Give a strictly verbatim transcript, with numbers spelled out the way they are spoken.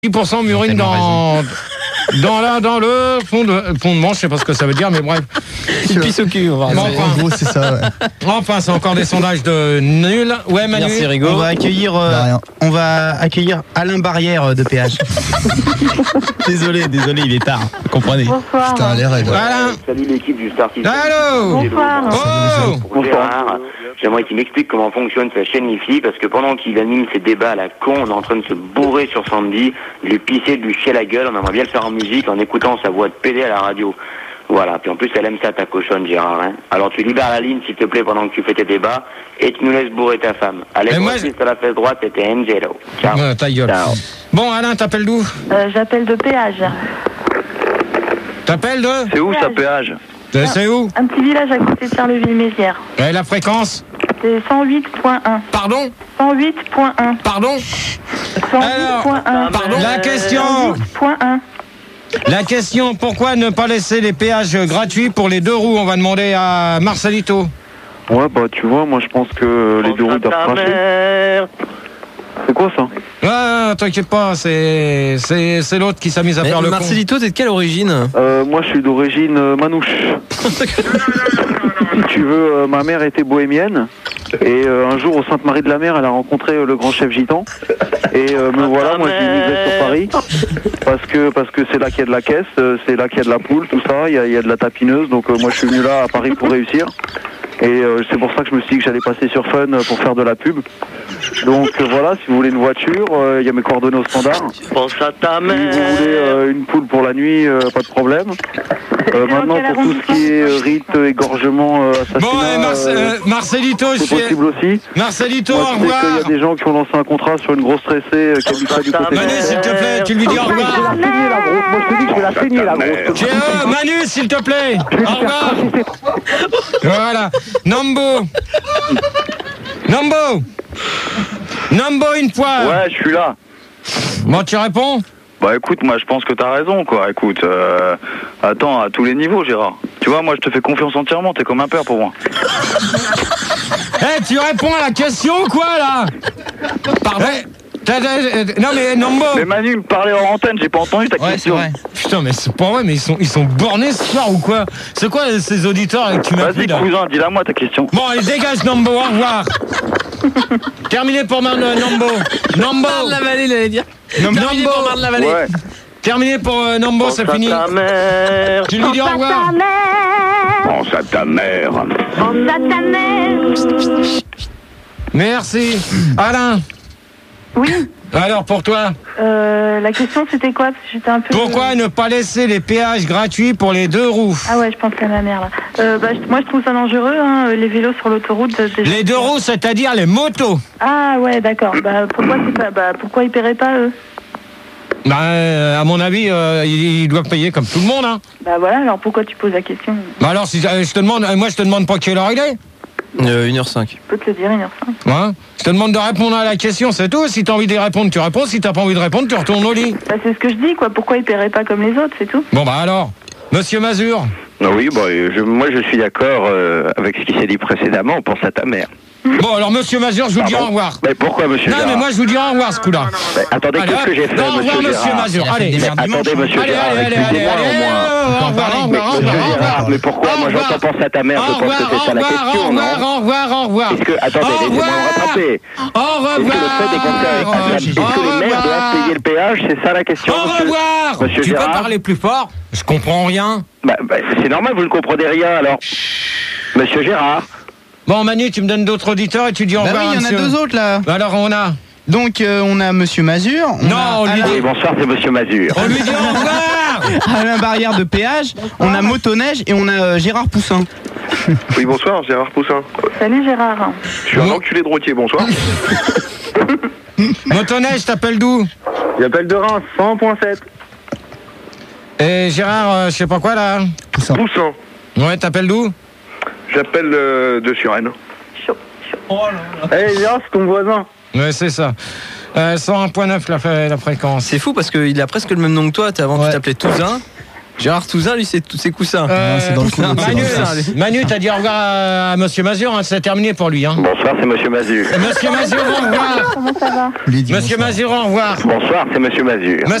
dix pour cent murine dans, dans, la, dans le fond de, fond de manche, je sais pas ce que ça veut dire, mais bref. Il pisse au cul, on va enfin, en gros, c'est ça, ouais. Enfin, c'est encore des sondages de nul. Ouais, Manu. Merci, Rigo. On va accueillir, euh, on va accueillir Alain Barrière de Péage. désolé, désolé, il est tard. Vous comprenez. Bonsoir. Putain, l'air est... Alain. Salut l'équipe du Star System. Allô. Bonsoir. Oh. Pour Gérard, j'aimerais qu'il m'explique comment fonctionne sa chaîne Wi-Fi, parce que pendant qu'il anime ses débats à la con, on est en train de se bourrer sur Sandy, de lui pisser, de lui chier la gueule. On aimerait bien le faire en musique en écoutant sa voix de pédé à la radio. Voilà, puis en plus elle aime ça ta cochonne, Gérard, hein. Alors tu libères la ligne s'il te plaît pendant que tu fais tes débats et tu nous laisses bourrer ta femme. Allez, moi je... à la fesse droite, c'était Angelo. Ciao. Ouais, ta gueule. Ciao. Bon, Alain, t'appelles d'où? euh, J'appelle de Péage. T'appelles de? C'est où ça, Péage? euh, C'est où? Un petit village à côté de Charleville-Mézières. Et la fréquence? C'est cent huit point un. Pardon? cent huit point un. Pardon? cent huit point un. Pardon? La question? cent huit point un. La question, pourquoi ne pas laisser les péages gratuits pour les deux roues? On va demander à Marcelito. Ouais, bah tu vois, moi je pense que les deux roues doivent cracher. C'est quoi ça? Ouais, t'inquiète pas, c'est c'est c'est l'autre qui s'amuse à Mais faire le Marcelito, t'es de quelle origine? euh, Moi je suis d'origine euh, manouche. Si tu veux, euh, ma mère était bohémienne. Et euh, un jour au Sainte-Marie-de-la-Mer, elle a rencontré euh, le grand chef gitan. Et euh, me voilà, moi je vivais sur Paris. Parce que parce que c'est là qu'il y a de la caisse, euh, c'est là qu'il y a de la poule, tout ça, il y a, il y a de la tapineuse. Donc euh, moi je suis venu là à Paris pour réussir. Et euh, c'est pour ça que je me suis dit que j'allais passer sur Fun pour faire de la pub. Donc euh, voilà, si vous voulez une voiture, il euh, y a mes coordonnées au standard. Pense à ta Si vous voulez euh, une poule pour la nuit, euh, pas de problème. Euh, maintenant pour tout ce qui est euh, rite, égorgement, euh, assassinat, Bon, et Marce- euh, euh, Marcelito, c'est je possible aussi. Marcelito, Moi, au je sais qu'il revoir. y a des gens qui ont lancé un contrat sur une grosse tressée euh, qui habiterait du côté de Manu, s'il te plaît, tu lui dis au Je vais revoir. la saigner la grosse, moi je te dis que je vais la saigner la grosse. Tu es, euh, Manu, s'il te plaît. Au revoir. Voilà. Nambo. Nambo. Nambo une fois. Ouais, je suis là. Bon, tu réponds? Bah écoute, moi je pense que t'as raison quoi. Écoute, euh, attends, à tous les niveaux, Gérard. Tu vois, moi je te fais confiance entièrement, t'es comme un père pour moi. Eh, tu réponds à la question ou quoi, là? Pardon? T'as- t'as- Non, mais Nambo. Mais Manu me parlait en antenne, j'ai pas entendu ta Ouais, c'est question. vrai. Putain, mais c'est pas vrai, mais ils sont, ils sont bornés ce soir ou quoi? C'est quoi ces auditeurs que tu m'as pris Vas-y là? cousin, dis-la moi ta question. Bon, allez, dégage Nambo, au revoir. Terminé pour Mar- Nambo. Nambo. Marne-la-Vallée, il allait dire. Nambo. Terminé pour Marne-la-Vallée. Ouais. Terminé pour euh, Nambo, c'est fini. mère. Tu lui dis au revoir. Pense à ta mère. Merci. Alain. Oui. Alors pour toi, Euh, la question c'était quoi? Parce que j'étais un peu. pourquoi ne pas laisser les péages gratuits pour les deux roues? Ah ouais, je pense à ma mère là. Euh, bah, je- moi je trouve ça dangereux, hein, les vélos sur l'autoroute. euh, déjà. Les deux roues, c'est-à-dire les motos. Ah ouais, d'accord. Bah pourquoi c'est pas, bah pourquoi ils paieraient pas eux? Bah, euh, à mon avis, euh, ils, ils doivent payer comme tout le monde. Hein. Bah voilà, alors pourquoi tu poses la question? Bah alors, si euh, je te demande, euh, moi je te demande pas quelle heure il est. Euh, une heure cinq. Je peux te le dire, une heure cinq. Hein, je te demande de répondre à la question, c'est tout. Si t'as envie d'y répondre, tu réponds. Si t'as pas envie de répondre, tu retournes au lit. Bah c'est ce que je dis, quoi. Pourquoi ils paieraient pas comme les autres, c'est tout? Bon bah alors, Monsieur Mazur. Oui, bah, je, moi je suis d'accord euh, avec ce qui s'est dit précédemment, on pense à ta mère. Bon alors Monsieur Mazur, je vous dis au revoir. Mais pourquoi monsieur Non Gérard? mais moi je vous dis au revoir ce coup-là. Mais attendez, Allez, qu'est-ce que j'ai fait non, au revoir monsieur Monsieur Gérard? Mazur. Il a fait Allez, des Mais merdes attendez dimanche, monsieur allez, Gérard, allez, allez, allez, excusez-moi allez, au moins. au revoir, au revoir, au Monsieur revoir, au Gérard, revoir. mais pourquoi Au moi revoir. j'entends penser à ta mère, je Au pense que revoir, c'est ça la au revoir, question, au revoir, non? au revoir, au revoir. Est-ce que, attendez, Au laissez-moi revoir. me rattraper. Au Est-ce que revoir. le fait des comptes, est-ce que Au les maires doivent revoir. payer le péage, c'est ça la question? Au monsieur- revoir. Monsieur Tu peux Gérard parler plus fort? Je comprends rien. Bah, bah, c'est normal, vous ne comprenez rien alors. Monsieur Gérard. Bon Manu, tu me donnes d'autres auditeurs et tu dis au Bah revoir. oui, il y en a monsieur. deux autres là. Bah alors on a. Donc euh, on a Monsieur Mazur. On Non, a on lui Alain, dit- Oui, bonsoir, c'est monsieur Mazur. On lui dit au revoir. Alain Barrière de Péage. On a Motoneige et on a euh, Gérard Poussin. Oui, bonsoir, Gérard Poussin. Salut Gérard. Je suis un Bon. enculé de routier, bonsoir. Motoneige, t'appelles d'où? J'appelle de Reims, cent point sept. Et Gérard, euh, je sais pas quoi là. Poussin. Ouais, t'appelles d'où? J'appelle euh, de Suresnes. Chaud, chaud. Eh, viens, c'est ton voisin. Ouais, c'est ça. Euh, cent un point neuf la, la fréquence. C'est fou parce qu'il a presque le même nom que toi. T'as- Avant, Ouais. tu t'appelais Touzin. Gérard Touzin, lui, c'est tous ses coussins. Euh, c'est dans le coup, c'est Manu, dans le Manu, t'as dit au revoir à, à Monsieur Mazur, hein, c'est terminé pour lui. Hein. Bonsoir, c'est Monsieur Mazur. Monsieur Mazur, au revoir. Comment ça va? Lui dit Monsieur bonsoir. Mazur, au revoir. Bonsoir, c'est Monsieur Mazur.